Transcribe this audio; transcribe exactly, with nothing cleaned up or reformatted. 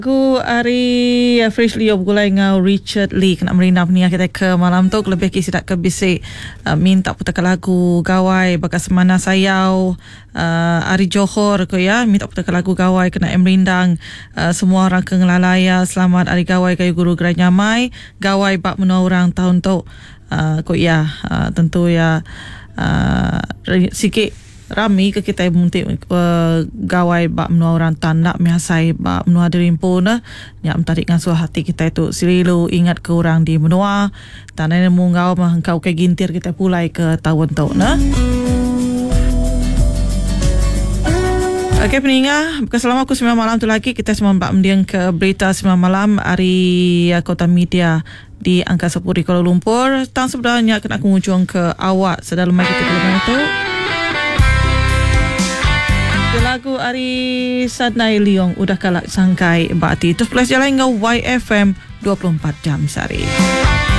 Gu ari fresh liop gulai ngau Richard Lee kena merina penia kita ke malam tu lebih kisah tak kebisik uh, minta putar lagu gawai bakas semana sayau uh, ari Johor ko ya minta putar lagu gawai kena emrindang uh, semua orang ke ngelalaya selamat hari gawai kayu guru gerai nyamai gawai bak menua orang tahun tu uh, ko ya uh, tentu ya uh, sikit rami ke kita muntik uh, gawai bak menua orang tanda miasai bak menua derimpo na nyak mentarik ngasuh hati kita itu selalu ingat ke orang di menua tanah mu ngau mah engkau ke gintir kita pulai ke tahun tu na. Okey peninga, selama aku sembilan malam tu lagi kita semua bak mendiang ke berita sembilan malam hari Kota Media di Angkasa Puri Kuala Lumpur. Tang sebenarnya kena aku ngujung ke awak sedalam mai kita keluar itu. Lagu Ari Sadnai Leong udah kalak sangkai bakti. Terus plus jalan ngau Y F M dua puluh empat jam sehari.